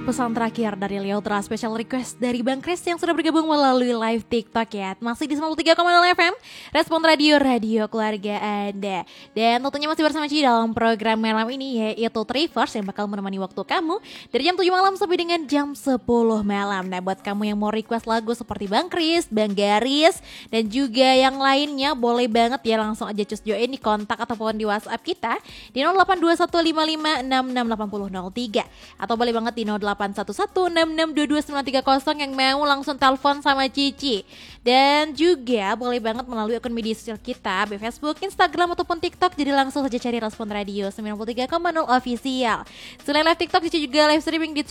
pesan terakhir dari Leotra, special request dari Bang Chris yang sudah bergabung melalui live TikTok ya. Masih di 93,0 FM, Respon Radio, radio keluarga Anda. Dan tentunya masih bersama Cici dalam program malam ini, yaitu Trivers yang bakal menemani waktu kamu dari jam 7 malam sampai dengan jam 10 malam. Nah, buat kamu yang mau request lagu seperti Bang Chris, Bang Garis, dan juga yang lainnya, boleh banget ya langsung aja cus join di kontak ataupun di WhatsApp kita di 082155668003 atau boleh banget di 081166222930 yang mau langsung telepon sama Cici. Dan juga boleh banget melalui akun media sosial kita, baik Facebook, Instagram ataupun TikTok. Jadi langsung saja cari Respon Radio 93,0 official. Selain live TikTok, Cici juga live streaming di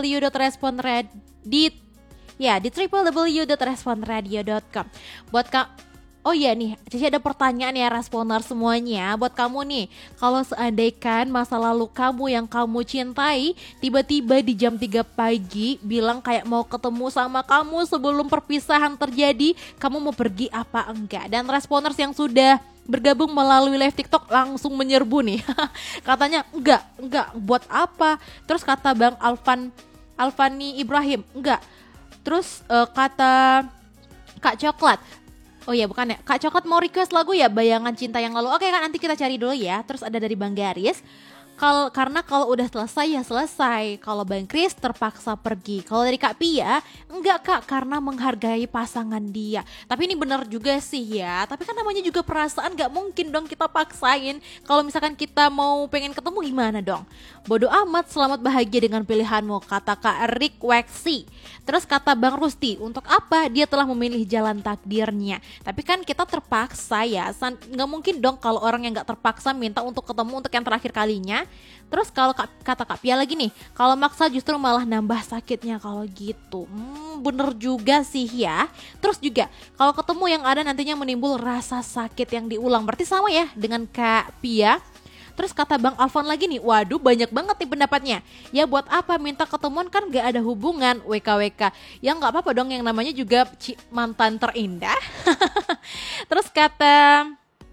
www.responradio.com. Oh iya nih, Cici ada pertanyaan ya Responer semuanya. Buat kamu nih, kalau seandainya masa lalu kamu yang kamu cintai tiba-tiba di jam 3 pagi bilang kayak mau ketemu sama kamu sebelum perpisahan terjadi, kamu mau pergi apa enggak? Dan Responers yang sudah bergabung melalui live TikTok langsung menyerbu nih. Katanya enggak, buat apa? Terus kata Bang Alfani Ibrahim, enggak. Terus kata Kak Coklat, oh iya bukan ya, Kak Coklat mau request lagu ya Bayangan Cinta Yang Lalu. Oke kan, nanti kita cari dulu ya. Terus ada dari Bang Garis, karena kalau udah selesai ya selesai. Kalau Bang Chris terpaksa pergi. Kalau dari Kak Pia, enggak Kak, karena menghargai pasangan dia. Tapi ini benar juga sih ya. Tapi kan namanya juga perasaan, gak mungkin dong kita paksain. Kalau misalkan kita mau pengen ketemu gimana dong? Bodoh amat, selamat bahagia dengan pilihanmu, kata Kak Rick Weksi. Terus kata Bang Rusti, untuk apa dia telah memilih jalan takdirnya? Tapi kan kita terpaksa ya, gak mungkin dong kalau orang yang gak terpaksa minta untuk ketemu untuk yang terakhir kalinya. Terus kalau kata Kak Pia lagi nih, kalau maksa justru malah nambah sakitnya kalau gitu. Bener juga sih ya. Terus juga kalau ketemu yang ada nantinya menimbul rasa sakit yang diulang. Berarti sama ya dengan Kak Pia. Terus kata Bang Alfon lagi nih, waduh banyak banget nih pendapatnya. Ya buat apa minta ketemuan kan gak ada hubungan, WKWK. Ya gak apa-apa dong, yang namanya juga mantan terindah. Terus kata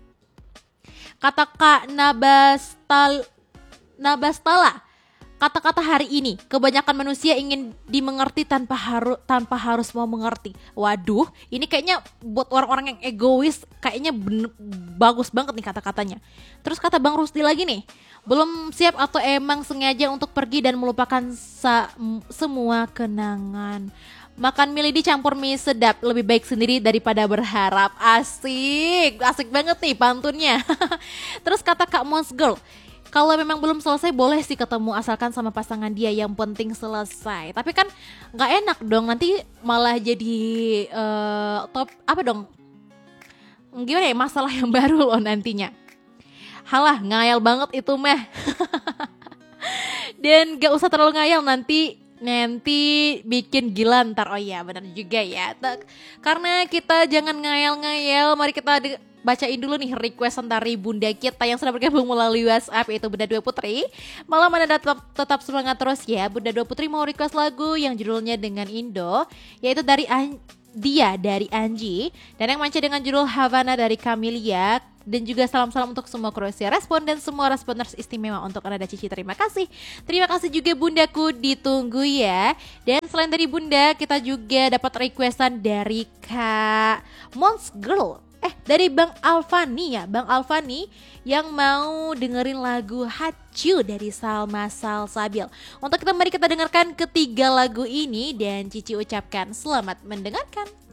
Kak Nabastala, kata-kata hari ini, kebanyakan manusia ingin dimengerti tanpa harus mau mengerti. Waduh, ini kayaknya buat orang-orang yang egois, kayaknya bagus banget nih kata-katanya. Terus kata Bang Rusdi lagi nih, belum siap atau emang sengaja untuk pergi dan melupakan semua kenangan. Makan mie lidi campur mie sedap, lebih baik sendiri daripada berharap. Asik banget nih pantunnya. Terus kata Kak Mons Girl, kalau memang belum selesai boleh sih ketemu asalkan sama pasangan dia, yang penting selesai. Tapi kan nggak enak dong, nanti malah jadi gimana ya, masalah yang baru loh nantinya. Halah, ngayal banget itu meh. Dan gak usah terlalu ngayal, nanti bikin gila ntar. Oh iya benar juga ya. Karena kita jangan ngayal-ngayal, mari kita bacain dulu nih requestan dari Bunda kita yang sudah bergabung melalui WhatsApp, yaitu Bunda Dua Putri. Malam Anda tetap semangat terus ya. Bunda Dua Putri mau request lagu yang judulnya Dengan Indo, yaitu dari dari Anji, dan yang manca dengan judul Havana dari Camelia. Dan juga salam-salam untuk semua Kroasia Respon dan semua Responders istimewa untuk Anda Cici. Terima kasih juga Bundaku, ditunggu ya. Dan selain dari Bunda, kita juga dapat requestan dari Kak Mons Girl, dari Bang Alfani ya, Bang Alfani yang mau dengerin lagu Hacu dari Salma Salsabil. Untuk kita, mari kita dengarkan ketiga lagu ini dan Cici ucapkan selamat mendengarkan.